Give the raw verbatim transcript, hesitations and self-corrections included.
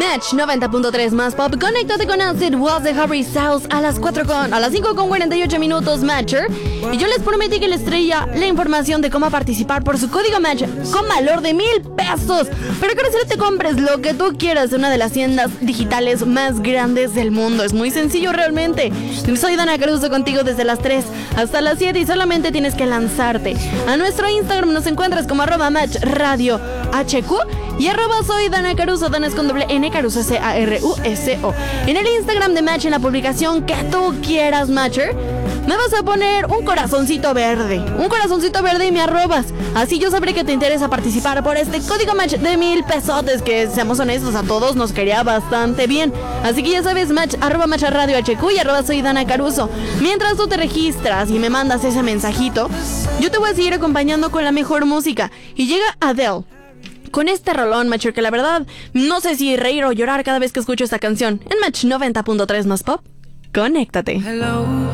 Match noventa punto tres más pop. Conéctate con Acid Was de Harry Styles a las cuatro con, a las cinco con cuarenta y ocho minutos, Matcher. Y yo les prometí que les traía la información de cómo participar por su código Match con valor de mil pesos. Pero que ahora te compres lo que tú quieras en una de las tiendas digitales más grandes del mundo. Es muy sencillo realmente. Soy Dana Caruso contigo desde las tres hasta las siete y solamente tienes que lanzarte a nuestro Instagram. Nos encuentras como arroba Match Radio H Q y arroba soy Dana Caruso. Dana es con doble N, Caruso C A R U S O. En el Instagram de Match, en la publicación que tú quieras, Matcher, me vas a poner un corazoncito verde. Un corazoncito verde y me arrobas. Así yo sabré que te interesa participar por este código Match de mil pesotes, que seamos honestos, a todos nos quería bastante bien. Así que ya sabes, Match, arroba Match Radio H Q y arroba soy Dana Caruso. Mientras tú te registras y me mandas ese mensajito, yo te voy a seguir acompañando con la mejor música. Y llega Adele con este rolón, Matcher, que la verdad no sé si reír o llorar cada vez que escucho esta canción. En Match noventa punto tres más pop, conéctate. Hello.